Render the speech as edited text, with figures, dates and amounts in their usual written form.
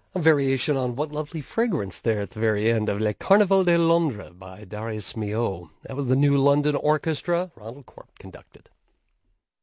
A variation on What Lovely Fragrance there at the very end of Le Carnaval de Londres by Darius Milhaud. That was the New London Orchestra, Ronald Corp conducted.